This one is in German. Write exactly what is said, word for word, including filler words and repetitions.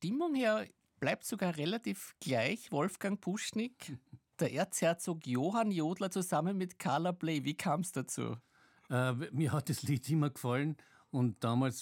Stimmung her bleibt sogar relativ gleich Wolfgang Puschnig, der Erzherzog Johann Jodler zusammen mit Carla Bley. Wie kam es dazu? Äh, mir hat das Lied immer gefallen und damals